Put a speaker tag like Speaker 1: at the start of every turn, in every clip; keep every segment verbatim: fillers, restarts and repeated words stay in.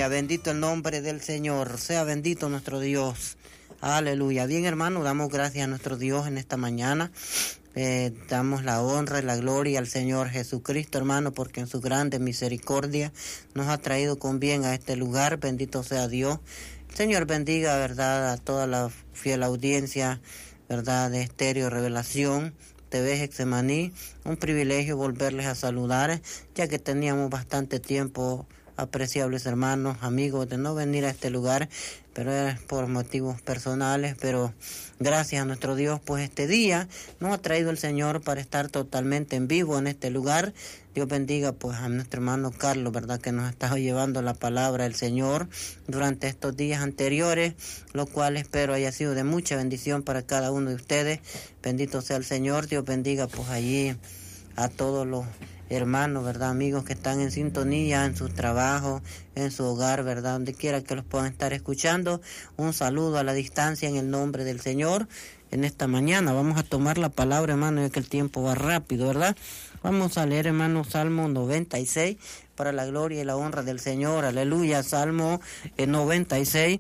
Speaker 1: Aleluya, bendito el nombre del Señor, sea bendito nuestro Dios. Aleluya. Bien, hermano, damos gracias a nuestro Dios en esta mañana. Eh, damos la honra y la gloria al Señor Jesucristo, hermano, porque en su grande misericordia nos ha traído con bien a este lugar. Bendito sea Dios. El Señor bendiga, verdad, a toda la fiel audiencia, verdad, de Estéreo Revelación, T V Getsemaní. Un privilegio volverles a saludar, ya que teníamos bastante tiempo, apreciables hermanos, amigos, de no venir a este lugar, pero es por motivos personales, pero gracias a nuestro Dios, pues este día nos ha traído el Señor para estar totalmente en vivo en este lugar. Dios bendiga pues a nuestro hermano Carlos, verdad, que nos ha estado llevando la palabra del Señor durante estos días anteriores, lo cual espero haya sido de mucha bendición para cada uno de ustedes. Bendito sea el Señor. Dios bendiga pues allí a todos los hermanos, verdad, amigos que están en sintonía, en su trabajo, en su hogar, verdad, donde quiera que los puedan estar escuchando. Un saludo a la distancia en el nombre del Señor. En esta mañana vamos a tomar la palabra, hermano, ya que el tiempo va rápido, ¿verdad? Vamos a leer, hermano, Salmo noventa y seis, para la gloria y la honra del Señor. Aleluya. Salmo eh, noventa y seis.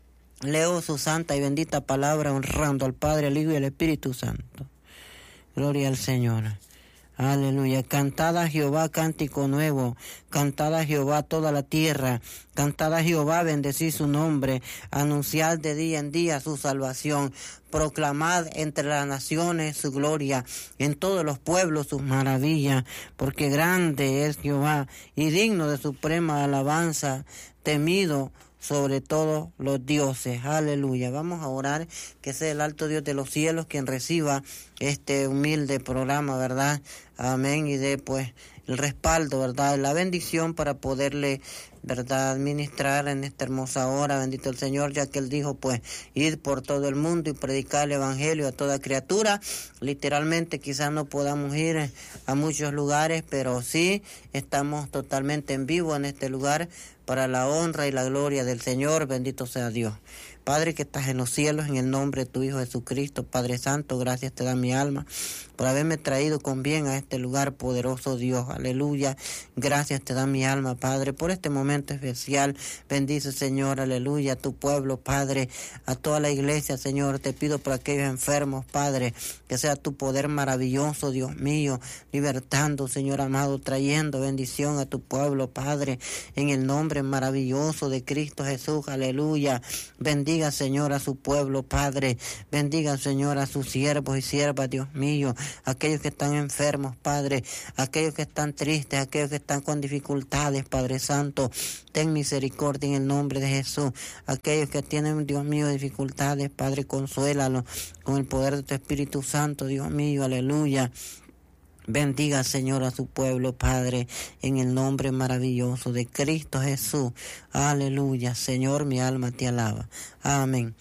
Speaker 1: Leo su santa y bendita palabra, honrando al Padre, al Hijo y al Espíritu Santo. Gloria al Señor. Aleluya. Cantad a Jehová cántico nuevo, cantad a Jehová toda la tierra, cantad a Jehová, bendecid su nombre, anunciad de día en día su salvación, proclamad entre las naciones su gloria, en todos los pueblos sus maravillas, porque grande es Jehová y digno de suprema alabanza, temido sobre todos los dioses. Aleluya. Vamos a orar que sea el alto Dios de los cielos quien reciba este humilde programa, ¿verdad? Amén. Y dé pues el respaldo, ¿verdad? La bendición para poderle, ¿verdad?, administrar en esta hermosa hora. Bendito el Señor, ya que Él dijo pues ir por todo el mundo y predicar el evangelio a toda criatura. Literalmente quizás no podamos ir a muchos lugares, pero sí estamos totalmente en vivo en este lugar para la honra y la gloria del Señor. Bendito sea Dios. Padre que estás en los cielos, en el nombre de tu Hijo Jesucristo, Padre Santo, gracias te da mi alma por haberme traído con bien a este lugar, poderoso Dios. Aleluya. Gracias te da mi alma, Padre, por este momento especial. Bendice, Señor, aleluya, a tu pueblo, Padre, a toda la iglesia, Señor. Te pido por aquellos enfermos, Padre, que sea tu poder maravilloso, Dios mío, libertando, Señor amado, trayendo bendición a tu pueblo, Padre, en el nombre maravilloso de Cristo Jesús. Aleluya. Bendiga, Señor, a su pueblo, Padre. Bendiga, Señor, a sus siervos y siervas, Dios mío. Aquellos que están enfermos, Padre. Aquellos que están tristes, aquellos que están con dificultades, Padre Santo. Ten misericordia en el nombre de Jesús. Aquellos que tienen, Dios mío, dificultades, Padre, consuélalos con el poder de tu Espíritu Santo, Dios mío. Aleluya. Bendiga, Señor, a su pueblo, Padre, en el nombre maravilloso de Cristo Jesús. Aleluya. Señor, mi alma te alaba. Amén.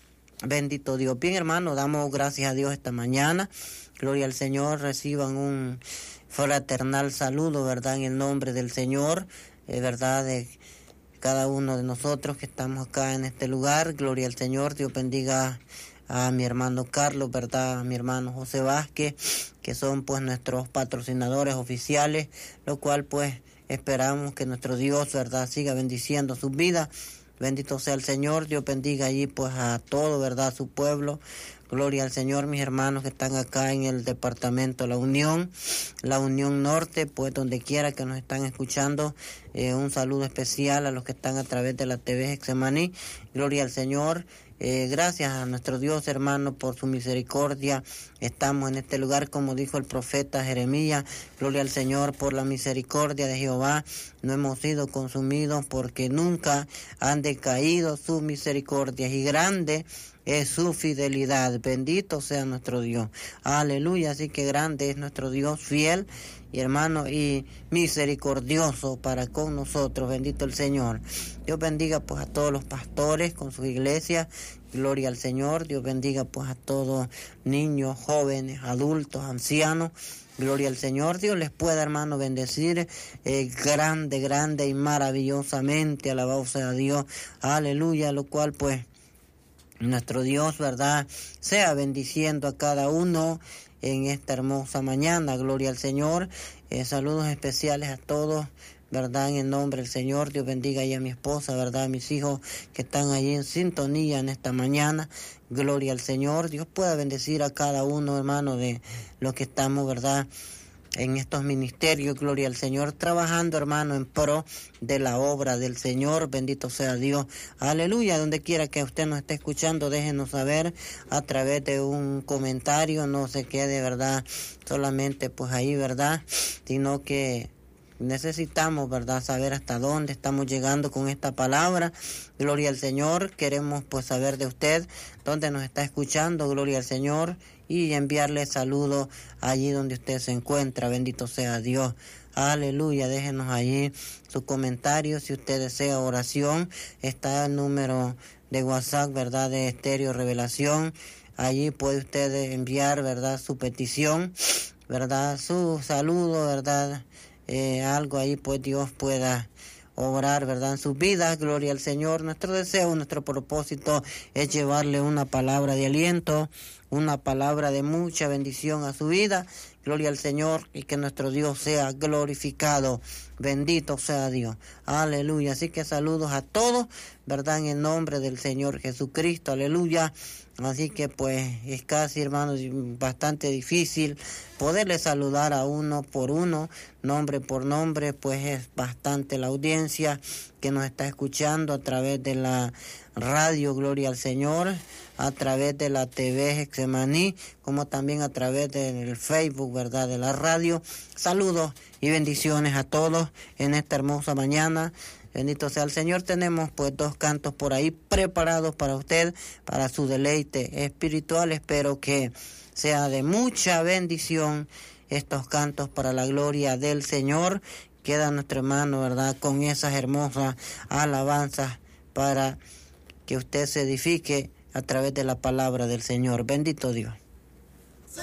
Speaker 1: Bendito Dios. Bien, hermano, damos gracias a Dios esta mañana. Gloria al Señor. Reciban un fraternal saludo, ¿verdad?, en el nombre del Señor, eh, ¿verdad?, de cada uno de nosotros que estamos acá en este lugar. Gloria al Señor. Dios bendiga a mi hermano Carlos, ¿verdad?, a mi hermano José Vázquez, que son pues nuestros patrocinadores oficiales, lo cual pues esperamos que nuestro Dios, ¿verdad?, siga bendiciendo sus vidas. Bendito sea el Señor. Dios bendiga allí pues a todo, ¿verdad?, a su pueblo. Gloria al Señor, mis hermanos que están acá en el departamento La Unión, La Unión Norte, pues donde quiera que nos están escuchando, eh, un saludo especial a los que están a través de la T V Getsemaní. Gloria al Señor. Eh, gracias a nuestro Dios, hermano, por su misericordia. Estamos en este lugar, como dijo el profeta Jeremías. Gloria al Señor por la misericordia de Jehová. No hemos sido consumidos porque nunca han decaído sus misericordias, y grande es su fidelidad. Bendito sea nuestro Dios. Aleluya. Así que grande es nuestro Dios, fiel y hermano y misericordioso para con nosotros. Bendito el Señor. Dios bendiga pues a todos los pastores con sus iglesias. Gloria al Señor. Dios bendiga pues a todos, niños, jóvenes, adultos, ancianos. Gloria al Señor. Dios les pueda, hermano, bendecir eh, grande, grande y maravillosamente. Alabado sea Dios. Aleluya. Lo cual pues nuestro Dios, ¿verdad?, sea bendiciendo a cada uno en esta hermosa mañana. Gloria al Señor. Eh, saludos especiales a todos ¿verdad? En el nombre del Señor, Dios bendiga ahí a mi esposa, ¿verdad? A mis hijos que están allí en sintonía en esta mañana. Gloria al Señor. Dios pueda bendecir a cada uno, hermano, de los que estamos, ¿verdad?, en estos ministerios, gloria al Señor, trabajando, hermano, en pro de la obra del Señor. Bendito sea Dios. Aleluya. Donde quiera que usted nos esté escuchando, déjenos saber a través de un comentario. No se quede, ¿verdad?, solamente pues ahí, ¿verdad?, sino que necesitamos, ¿verdad?, saber hasta dónde estamos llegando con esta palabra. Gloria al Señor. Queremos pues saber de usted dónde nos está escuchando. Gloria al Señor. Y enviarle saludos allí donde usted se encuentra. Bendito sea Dios. Aleluya. Déjenos allí sus comentarios. Si usted desea oración, está el número de WhatsApp, ¿verdad?, de Estéreo Revelación. Allí puede usted enviar, ¿verdad?, su petición, ¿verdad?, su saludo, ¿verdad?, eh, algo ahí pues Dios pueda obrar, ¿verdad?, en sus vidas. Gloria al Señor. Nuestro deseo, nuestro propósito es llevarle una palabra de aliento, una palabra de mucha bendición a su vida. Gloria al Señor, y que nuestro Dios sea glorificado. Bendito sea Dios. Aleluya. Así que saludos a todos, ¿verdad?, en el nombre del Señor Jesucristo. Aleluya. Así que pues es casi, hermanos, bastante difícil poderle saludar a uno por uno, nombre por nombre, pues es bastante la audiencia que nos está escuchando a través de la radio, gloria al Señor, a través de la T V Getsemaní, como también a través del Facebook, ¿verdad?, de la radio. Saludos y bendiciones a todos en esta hermosa mañana. Bendito sea el Señor. Tenemos pues dos cantos por ahí preparados para usted, para su deleite espiritual. Espero que sea de mucha bendición estos cantos para la gloria del Señor. Queda nuestro hermano, ¿verdad?, con esas hermosas alabanzas para que usted se edifique a través de la palabra del Señor. Bendito Dios.